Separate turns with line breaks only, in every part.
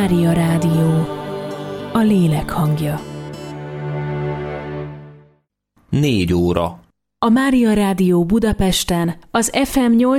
Mária Rádió, a lélek hangja.
4 óra.
A Mária Rádió Budapesten az FM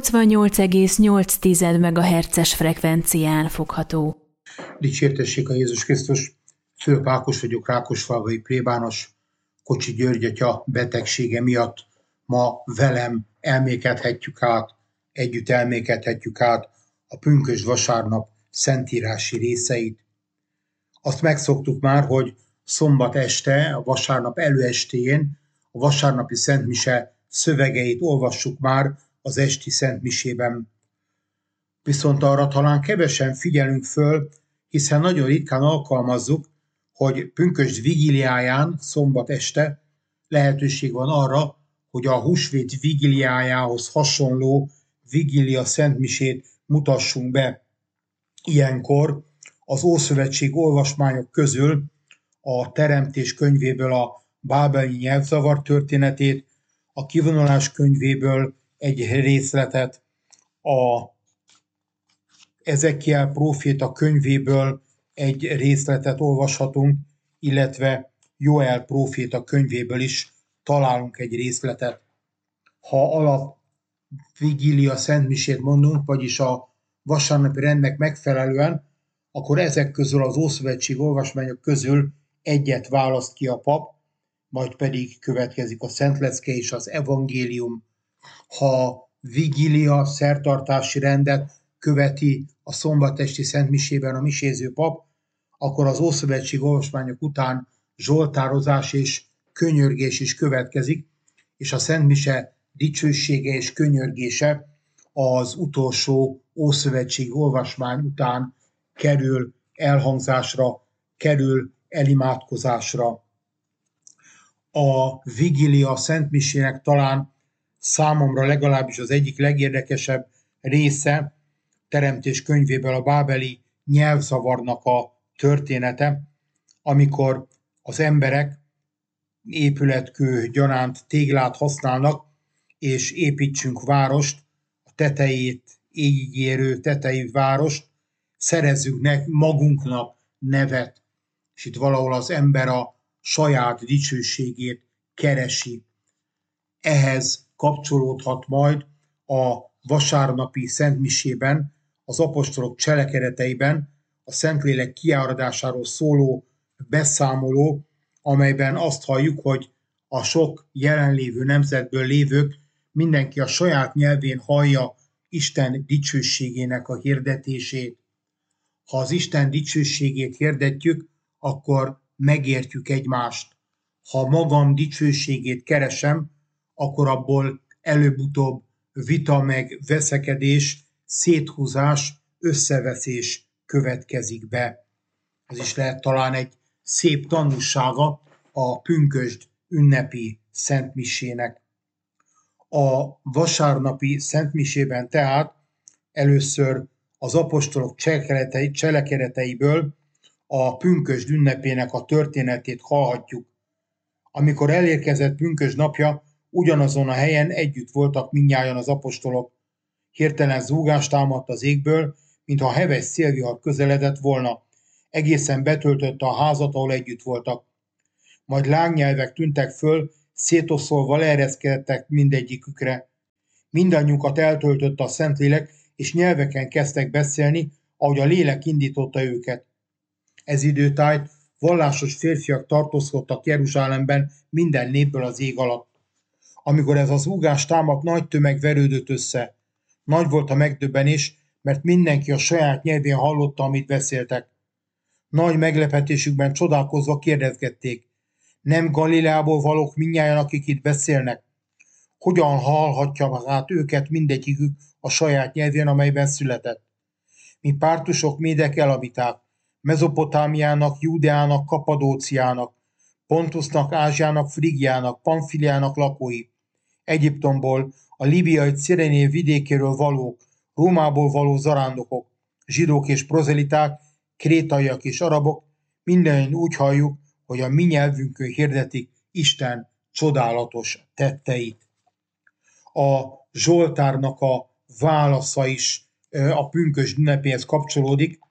88,8 MHz-es frekvencián fogható.
Dicsértessék a Jézus Krisztus! Fülöp Ákos vagyok, rákosfalvai plébános. Kocsi György atya betegsége miatt ma velem együtt elmékedhetjük át a pünkösd vasárnap szentírási részeit. Azt megszoktuk már, hogy szombat este, a vasárnap előestéjén a vasárnapi szentmise szövegeit olvassuk már az esti szentmisében. Viszont arra talán kevesen figyelünk föl, hiszen nagyon ritkán alkalmazzuk, hogy pünkösd vigíliáján, szombat este lehetőség van arra, hogy a húsvét vigíliájához hasonló vigília szentmisét mutassunk be. Ilyenkor az Ószövetség olvasmányok közül a Teremtés könyvéből a bábeli nyelvzavar történetét, a Kivonulás könyvéből egy részletet, a Ezekiel próféta könyvéből egy részletet olvashatunk, illetve Joel próféta könyvéből is találunk egy részletet. Ha alap vigília szentmisét mondunk, vagyis a vasárnapi rendnek megfelelően, akkor ezek közül az Ószövetség olvasmányok közül egyet választ ki a pap, majd pedig következik a Szentlecke és az evangélium. Ha vigília szertartási rendet követi a szombatesti szentmisében a miséző pap, akkor az Ószövetség olvasmányok után zsoltározás és könyörgés is következik, és a szentmise dicsősége és könyörgése az utolsó Ószövetség olvasmány után kerül elhangzásra, kerül elimádkozásra. A vigília szentmisének talán számomra legalábbis az egyik legérdekesebb része Teremtés könyvéből a bábeli nyelvzavarnak a története, amikor az emberek épületkő gyanánt téglát használnak, és építsünk várost, a tetejét égig érő tetejű várost, szerezzünk magunknak nevet, és itt valahol az ember a saját dicsőségét keresi. Ehhez kapcsolódhat majd a vasárnapi szentmisében, az apostolok cselekedeteiben a Szentlélek kiáradásáról szóló beszámoló, amelyben azt halljuk, hogy a sok jelenlévő nemzetből lévők mindenki a saját nyelvén hallja Isten dicsőségének a hirdetését. Ha az Isten dicsőségét hirdetjük, akkor megértjük egymást. Ha magam dicsőségét keresem, akkor abból előbb-utóbb vita meg veszekedés, széthúzás, összeveszés következik be. Ez is lehet talán egy szép tanulsága a pünkösd ünnepi szentmisének. A vasárnapi szentmisében tehát először az apostolok cselekedeteiből a pünkösd ünnepének a történetét hallhatjuk. Amikor elérkezett pünkösd napja, ugyanazon a helyen együtt voltak mindnyájan az apostolok. Hirtelen zúgás támadt az égből, mintha heves szélvihar közeledett volna. Egészen betöltötte a házat, ahol együtt voltak. Majd lángnyelvek tűntek föl, szétoszolva leereszkedtek mindegyikükre. Mindannyiukat eltöltötte a Szentlélek, és nyelveken kezdtek beszélni, ahogy a lélek indította őket. Ez időtájt vallásos férfiak tartózkodtak Jeruzsálemben minden népből az ég alatt. Amikor ez az zúgás támadt, nagy tömeg verődött össze. Nagy volt a megdöbbenés, mert mindenki a saját nyelvén hallotta, amit beszéltek. Nagy meglepetésükben csodálkozva kérdezgették: nem Galileából valók mindnyájan, akik itt beszélnek? Hogyan hallhatja hát őket mindegyikük a saját nyelvén, amelyben született? Mi pártusok, médek, elamiták, Mezopotámiának, Júdeának, Kapadóciának, Pontusnak, Ázsiának, Frigiának, Pamfiliának lakói, Egyiptomból, a líbiai Cirené vidékéről valók, Rómából való zarándokok, zsidók és prozeliták, krétaiak és arabok, mindannyian úgy halljuk, hogy a mi nyelvünkön hirdetik Isten csodálatos tetteit. A Zsoltárnak a válasza is a pünkösd ünnepéhez kapcsolódik,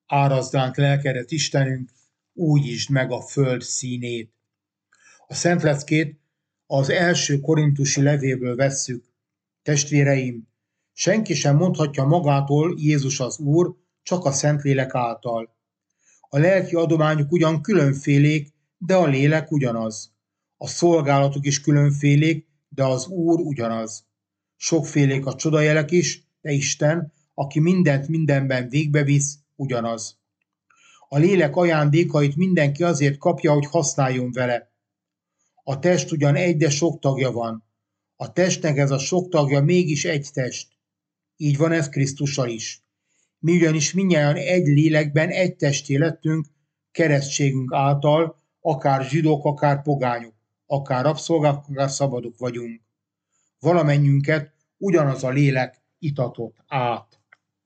árazdánk lelkedet, Istenünk, újítsd meg a föld színét. A szentleckét az első korintusi levélből vesszük. Testvéreim, senki sem mondhatja magától Jézus az Úr, csak a Szentlélek által. A lelki adományok ugyan különfélék, de a lélek ugyanaz. A szolgálatok is különfélék, de az Úr ugyanaz. Sokfélék a csodajelek is, de Isten, aki mindent mindenben végbevisz, ugyanaz. A lélek ajándékait mindenki azért kapja, hogy használjon vele. A test ugyan egy, de sok tagja van. A testnek ez a sok tagja mégis egy test. Így van ez Krisztussal is. Mi ugyanis mindnyájan egy lélekben egy testé lettünk keresztségünk által, akár zsidók, akár pogányok, akár rabszolgák, akár szabadok vagyunk. Valamennyünket ugyanaz a lélek itatott át.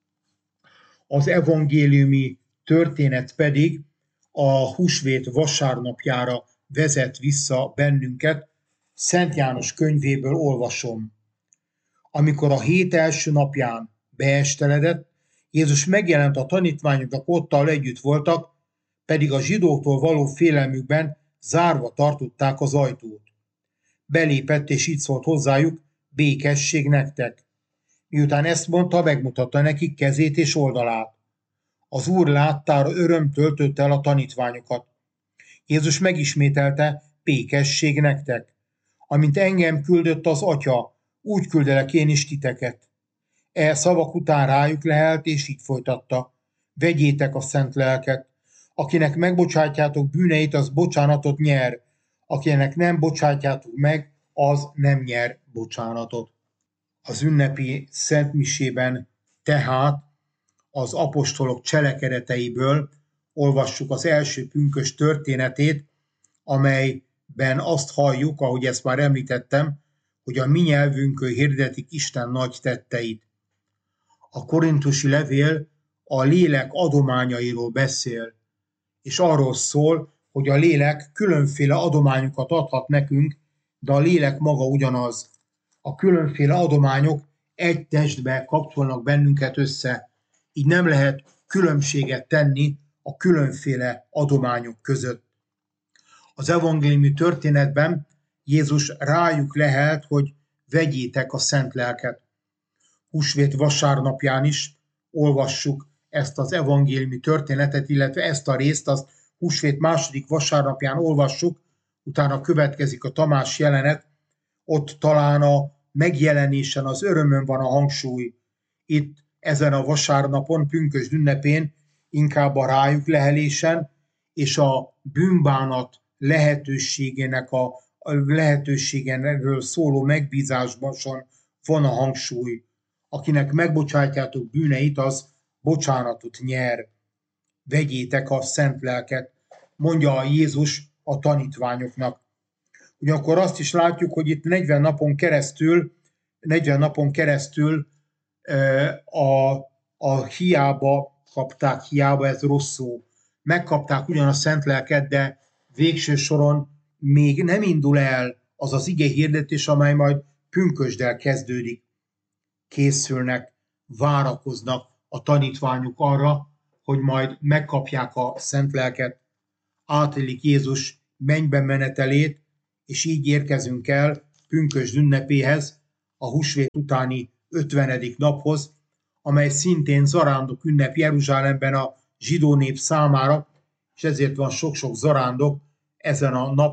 Az evangéliumi történet pedig a húsvét vasárnapjára vezet vissza bennünket. Szent János könyvéből olvasom. Amikor a hét első napján beesteledett, Jézus megjelent a tanítványoknak, ottal együtt voltak, pedig a zsidóktól való félelmükben zárva tartották az ajtót. Belépett, és így szólt hozzájuk, békesség nektek. Miután ezt mondta, megmutatta nekik kezét és oldalát. Az Úr láttára öröm töltötte el a tanítványokat. Jézus megismételte, békesség nektek. Amint engem küldött az Atya, úgy küldelek én is titeket. E szavak után rájuk lehelt, és így folytatta. Vegyétek a szent lelket. Akinek megbocsátjátok bűneit, az bocsánatot nyer. Akinek nem bocsátjátok meg, az nem nyer bocsánatot. Az ünnepi szentmisében tehát az apostolok cselekedeteiből olvassuk az első pünkösd történetét, amelyben azt halljuk, ahogy ezt már említettem, hogy a mi nyelvünkön hirdetik Isten nagy tetteit. A korintusi levél a lélek adományairól beszél, és arról szól, hogy a lélek különféle adományokat adhat nekünk, de a lélek maga ugyanaz. A különféle adományok egy testbe kapcsolnak bennünket össze, így nem lehet különbséget tenni a különféle adományok között. Az evangéliumi történetben Jézus rájuk lehelt, hogy vegyétek a szent lelket. Húsvét vasárnapján is olvassuk ezt az evangéliumi történetet, illetve ezt a részt az húsvét második vasárnapján olvassuk, utána következik a Tamás jelenet, ott talán a megjelenésen, az örömön van a hangsúly. Itt ezen a vasárnapon, pünkösd ünnepén inkább a rájuk lehelésen és a bűnbánat lehetőségenről szóló megbízásban van a hangsúly. Akinek megbocsátjátok bűneit, az bocsánatot nyer. Vegyétek a szent lelket, mondja Jézus a tanítványoknak. Ugyanakkor azt is látjuk, hogy itt 40 napon keresztül a hiába kapták, hiába ez rossz szó, megkapták ugyan a szent lelket, de végső soron még nem indul el az az ige hirdetés, amely majd pünkösddel kezdődik. Készülnek, várakoznak a tanítványok arra, hogy majd megkapják a szent lelket. Átélik Jézus mennybe menetelét, és így érkezünk el pünkösd ünnepéhez, a húsvét utáni 50. naphoz, amely szintén zarándok ünnep Jeruzsálemben a zsidó nép számára, és ezért van sok-sok zarándok ezen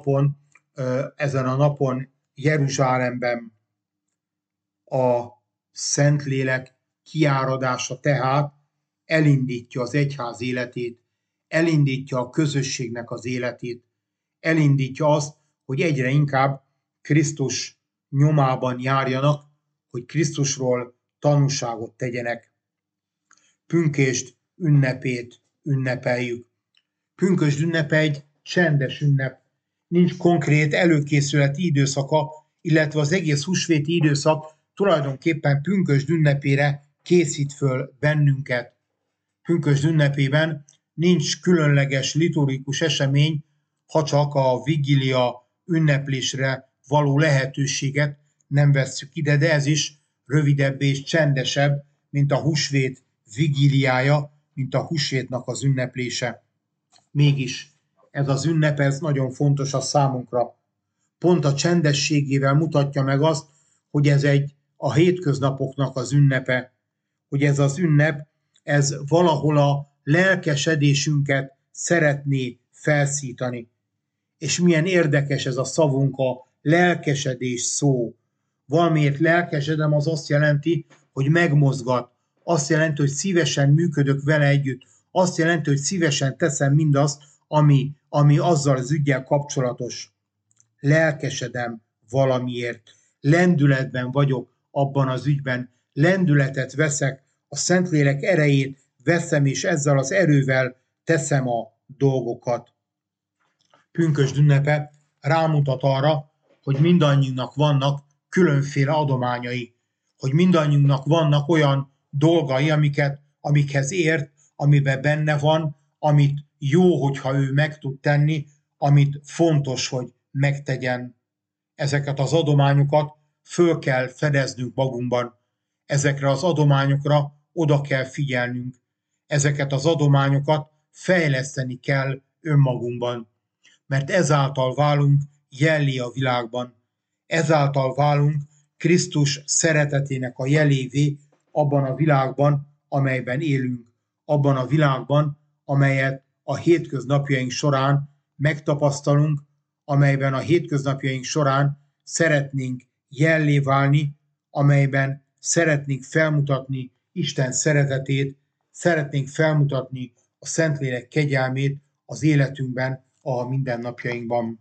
a napon Jeruzsálemben. A Szentlélek kiáradása tehát elindítja az egyház életét, elindítja a közösségnek az életét, elindítja azt, hogy egyre inkább Krisztus nyomában járjanak, hogy Krisztusról tanúságot tegyenek. Pünkösd ünnepét ünnepeljük. Pünkösd ünnepe egy csendes ünnep. Nincs konkrét előkészületi időszaka, illetve az egész húsvéti időszak tulajdonképpen pünkösd ünnepére készít föl bennünket. Pünkösd ünnepében nincs különleges liturgikus esemény, ha csak a vigília ünneplésre való lehetőséget nem vesszük ide, de ez is rövidebb és csendesebb, mint a húsvét vigíliája, mint a húsvétnak az ünneplése. Mégis ez az ünnep, ez nagyon fontos a számunkra. Pont a csendességével mutatja meg azt, hogy ez a hétköznapoknak az ünnepe, hogy ez az ünnep, ez valahol a lelkesedésünket szeretné felszítani. És milyen érdekes ez a szavunk, a lelkesedés szó. Valamiért lelkesedem, az azt jelenti, hogy megmozgat. Azt jelenti, hogy szívesen működök vele együtt. Azt jelenti, hogy szívesen teszem mindazt, ami azzal az üggyel kapcsolatos. Lelkesedem valamiért. Lendületben vagyok abban az ügyben. Lendületet veszek, a Szentlélek erejét veszem, és ezzel az erővel teszem a dolgokat. Pünkösd ünnepe rámutat arra, hogy mindannyiunknak vannak különféle adományai, hogy mindannyiunknak vannak olyan dolgai, amikhez ért, amiben benne van, amit jó, hogyha ő meg tud tenni, amit fontos, hogy megtegyen. Ezeket az adományokat föl kell fedeznünk magunkban. Ezekre az adományokra oda kell figyelnünk. Ezeket az adományokat fejleszteni kell önmagunkban. Mert ezáltal válunk jellé a világban. Ezáltal válunk Krisztus szeretetének a jelévé abban a világban, amelyben élünk. Abban a világban, amelyet a hétköznapjaink során megtapasztalunk, amelyben a hétköznapjaink során szeretnénk jellé válni, amelyben szeretnénk felmutatni Isten szeretetét, szeretnénk felmutatni a Szentlélek kegyelmét az életünkben, a mindennapjainkban.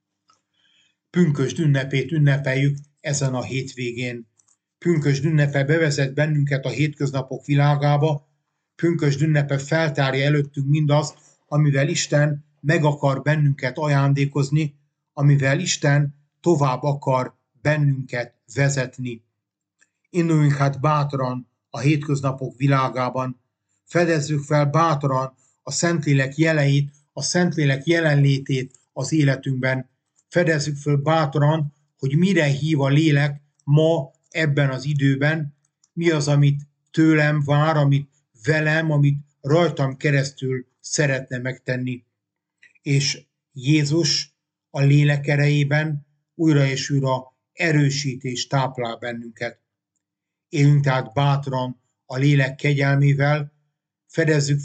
Pünkösd ünnepét ünnepeljük ezen a hétvégén. Pünkösd ünnepe bevezet bennünket a hétköznapok világába, pünkösd ünnepe feltárja előttünk mindazt, amivel Isten meg akar bennünket ajándékozni, amivel Isten tovább akar bennünket vezetni. Induljunk hát bátran a hétköznapok világában, fedezzük fel bátran a Szentlélek jeleit, a Szentlélek jelenlétét az életünkben. Fedezzük föl bátran, hogy mire hív a lélek ma ebben az időben, mi az, amit tőlem vár, amit velem, amit rajtam keresztül szeretne megtenni. És Jézus a lélek erejében újra és újra erősít és táplál bennünket. Éljünk tehát bátran a lélek kegyelmével, fedezzük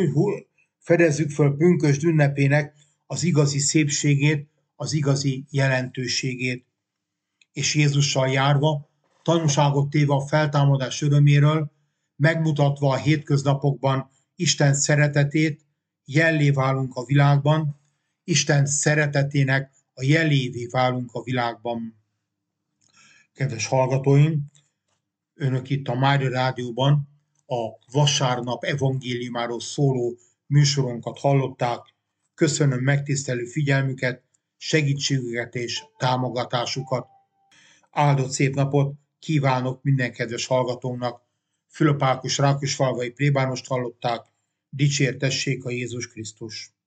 föl pünkösd ünnepének az igazi szépségét, az igazi jelentőségét. És Jézussal járva, tanúságot téve a feltámadás öröméről, megmutatva a hétköznapokban Isten szeretetét, jellé válunk a világban, Isten szeretetének a jelévé válunk a világban. Kedves hallgatóim, önök itt a Mária Rádióban a vasárnap evangéliumáról szóló műsorunkat hallották. Köszönöm megtisztelő figyelmüket, segítségüket és támogatásukat. Áldott szép napot kívánok minden kedves hallgatónak. Fülöp Ákos rákosfalvai plébánost hallották. Dicsértessék a Jézus Krisztus!